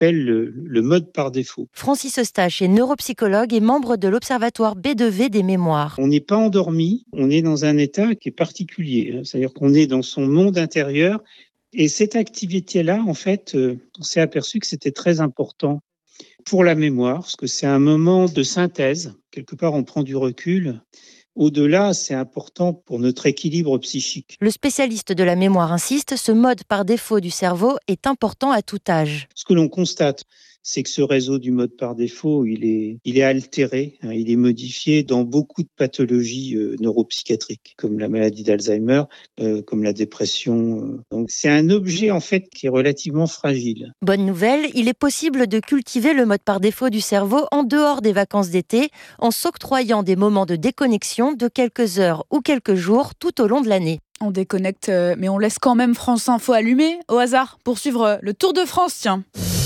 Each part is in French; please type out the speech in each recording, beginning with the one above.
appelle le mode par défaut. Francis Eustache est neuropsychologue et membre de l'Observatoire B2V des mémoires. On n'est pas endormi, on est dans un état qui est particulier. C'est-à-dire qu'on est dans son monde intérieur. Et cette activité-là, en fait, on s'est aperçu que c'était très important pour la mémoire, parce que c'est un moment de synthèse. Quelque part, on prend du recul. Au-delà, c'est important pour notre équilibre psychique. Le spécialiste de la mémoire insiste, ce mode par défaut du cerveau est important à tout âge. Ce que l'on constate, c'est que ce réseau du mode par défaut, il est altéré, il est modifié dans beaucoup de pathologies neuropsychiatriques, comme la maladie d'Alzheimer, comme la dépression. Donc c'est un objet en fait qui est relativement fragile. Bonne nouvelle, il est possible de cultiver le mode par défaut du cerveau en dehors des vacances d'été, en s'octroyant des moments de déconnexion de quelques heures ou quelques jours tout au long de l'année. On déconnecte, mais on laisse quand même France Info allumée, au hasard, pour suivre le Tour de France, tiens.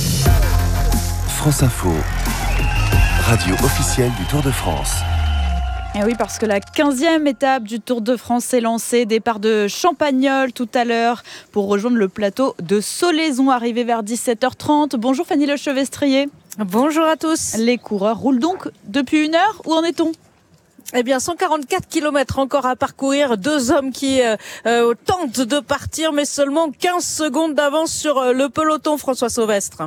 France Info, radio officielle du Tour de France. Et oui, parce que la 15e étape du Tour de France s'est lancée. Départ de Champagnole tout à l'heure pour rejoindre le plateau de Solaizon, arrivé vers 17h30. Bonjour Fanny Lechevestrier. Bonjour à tous. Les coureurs roulent donc depuis 1 heure. Où en est-on ? Eh bien, 144 km encore à parcourir. 2 hommes qui tentent de partir, mais seulement 15 secondes d'avance sur le peloton, François Sauvestre.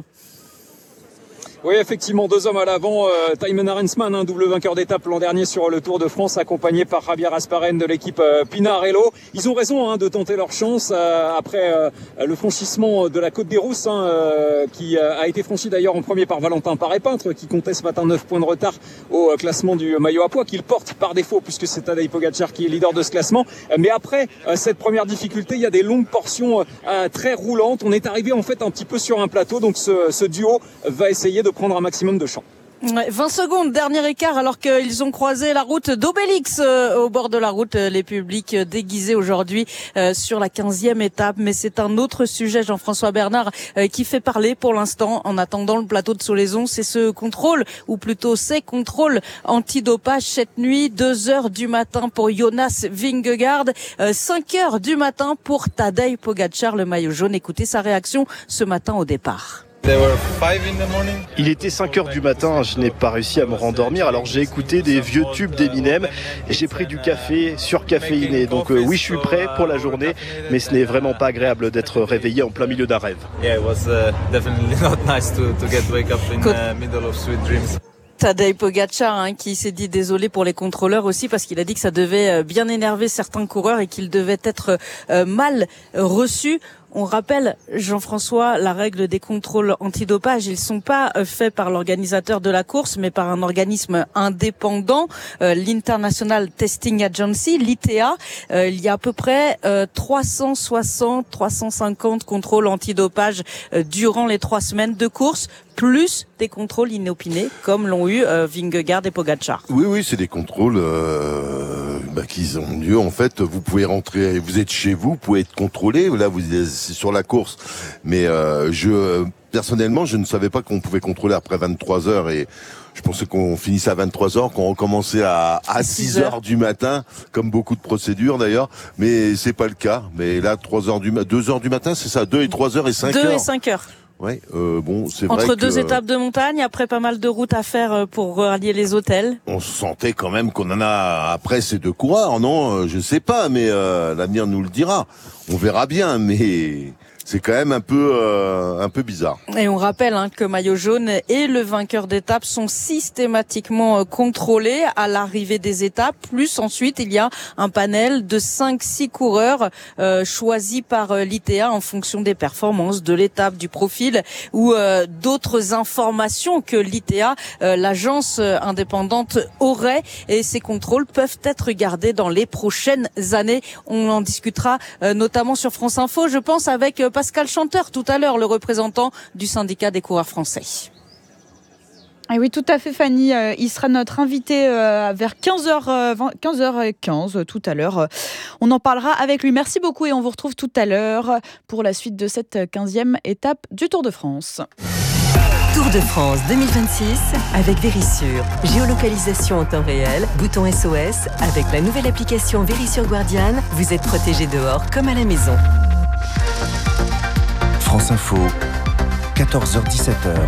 Oui, effectivement, 2 hommes à l'avant. Thymen Arensman, double vainqueur d'étape l'an dernier sur le Tour de France, accompagné par Javier Asparren de l'équipe Pinarello. Ils ont raison de tenter leur chance après le franchissement de la Côte des Rousses, qui a été franchi d'ailleurs en premier par Valentin Paré-Peintre, qui comptait ce matin 9 points de retard au classement du maillot à pois, qu'il porte par défaut, puisque c'est Tadej Pogačar qui est leader de ce classement. Mais après cette première difficulté, il y a des longues portions très roulantes. On est arrivé en fait un petit peu sur un plateau, donc ce duo va essayer de prendre un maximum de champ. 20 secondes, dernier écart, alors qu'ils ont croisé la route d'Obélix au bord de la route, les publics déguisés aujourd'hui sur la 15e étape. Mais c'est un autre sujet, Jean-François Bernard, qui fait parler pour l'instant en attendant le plateau de Solaizon. C'est ce contrôle, ou plutôt ces contrôles antidopage cette nuit. 2h du matin pour Jonas Vingegaard, 5h du matin pour Tadej Pogačar, le maillot jaune. Écoutez sa réaction ce matin au départ. Il était 5h du matin, je n'ai pas réussi à me rendormir, alors j'ai écouté des vieux tubes d'Eminem et j'ai pris du café surcaféiné. Donc oui, je suis prêt pour la journée, mais ce n'est vraiment pas agréable d'être réveillé en plein milieu d'un rêve. Tadej Pogačar qui s'est dit désolé pour les contrôleurs aussi, parce qu'il a dit que ça devait bien énerver certains coureurs et qu'ils devaient être mal reçus. On rappelle, Jean-François, la règle des contrôles antidopage. Ils sont pas faits par l'organisateur de la course, mais par un organisme indépendant, l'International Testing Agency, l'ITA. Il y a à peu près 350 contrôles antidopage durant les 3 semaines de course, plus des contrôles inopinés, comme l'ont eu Vingegaard et Pogačar. Oui, c'est des contrôles qui ont lieu. En fait, vous pouvez rentrer, vous êtes chez vous, vous pouvez être contrôlé. Là, vous êtes sur la course. Mais personnellement, je ne savais pas qu'on pouvait contrôler après 23 heures et je pensais qu'on finissait à 23 heures, qu'on recommençait à 6 heures du matin, comme beaucoup de procédures d'ailleurs. Mais c'est pas le cas. Mais là, 2 heures du matin, c'est ça, 2 et 3 heures et 5 heures. 2 et 5 heures. Ouais, c'est vrai entre 2 étapes de montagne, après pas mal de routes à faire pour rallier les hôtels. On sentait quand même qu'on en a après ces 2 coureurs, non? Je sais pas, mais l'avenir nous le dira. On verra bien, mais c'est quand même un peu bizarre. Et on rappelle que maillot jaune et le vainqueur d'étape sont systématiquement contrôlés à l'arrivée des étapes. Plus ensuite, il y a un panel de 5-6 coureurs choisis par l'ITA en fonction des performances, de l'étape, du profil ou d'autres informations que l'ITA, l'agence indépendante, aurait. Et ces contrôles peuvent être gardés dans les prochaines années. On en discutera notamment sur France Info, je pense, avec Pascal Chanteur tout à l'heure, le représentant du syndicat des coureurs français. Et oui, tout à fait, Fanny. Il sera notre invité vers 15h15 tout à l'heure. On en parlera avec lui. Merci beaucoup et on vous retrouve tout à l'heure pour la suite de cette 15e étape du Tour de France. Tour de France 2026 avec Verisure. Géolocalisation en temps réel, bouton SOS. Avec la nouvelle application Verisure Guardian, vous êtes protégé dehors comme à la maison. France Info, 14h-17h.